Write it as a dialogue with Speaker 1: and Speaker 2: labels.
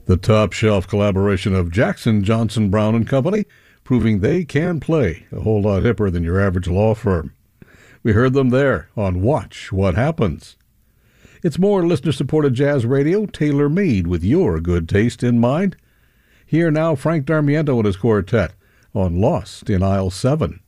Speaker 1: The top-shelf collaboration of Jackson, Johnson, Brown and Company, proving they can play a whole lot hipper than your average law firm. We heard them there on Watch What Happens. It's more listener-supported jazz radio, tailor-made with your good taste in mind. Here now, Frank Darmiento and his quartet on Lost in Aisle 7.